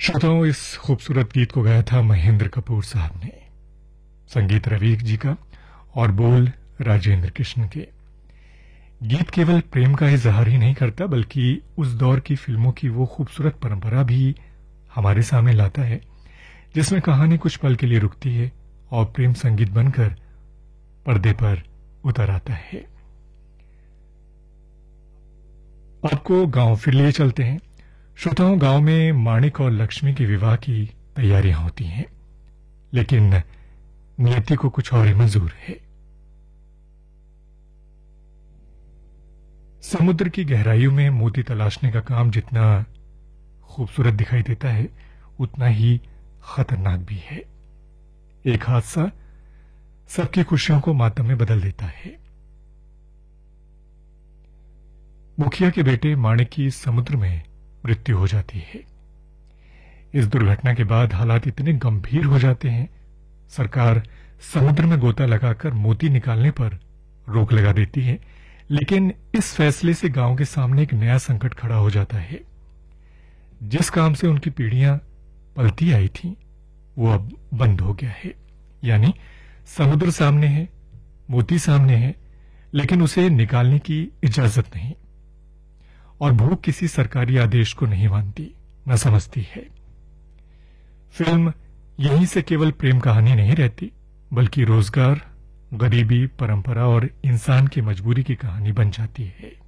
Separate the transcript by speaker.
Speaker 1: श्रोताओं, इस खूबसूरत गीत को गाया था महेंद्र कपूर साहब ने। संगीत रवि जी का और बोल राजेंद्र कृष्ण के। गीत केवल प्रेम का इजहार ही नहीं करता, बल्कि उस दौर की फिल्मों की वो खूबसूरत परंपरा भी हमारे सामने लाता है, जिसमें कहानी कुछ पल के लिए रुकती है और प्रेम संगीत बनकर पर्दे पर उतर आता है। आपको गांव फिर लिए चलते हैं। श्रोताओं, गांव में माणिक और लक्ष्मी के विवाह की तैयारियां होती हैं, लेकिन नियति को कुछ और ही मंजूर है। समुद्र की गहराइयों में मोती तलाशने का काम जितना खूबसूरत दिखाई देता है, उतना ही खतरनाक भी है। एक हादसा सबकी खुशियों को मातम में बदल देता है। मुखिया के बेटे माणिक की समुद्र में मृत्यु हो जाती है। इस दुर्घटना के बाद हालात इतने गंभीर हो जाते हैं, सरकार समुद्र में गोता लगाकर मोती निकालने पर रोक लगा देती है। लेकिन इस फैसले से गांव के सामने एक नया संकट खड़ा हो जाता है। जिस काम से उनकी पीढ़ियां पलती आई थीं, वो अब बंद हो गया है। यानी समुद्र सामने है, मोती सामने है, लेकिन उसे निकालने की इजाजत नहीं, और भूख किसी सरकारी आदेश को नहीं मानती, न समझती है। फिल्म यहीं से केवल प्रेम कहानी नहीं रहती, बल्कि रोजगार, गरीबी, परंपरा और इंसान की मजबूरी की कहानी बन जाती है।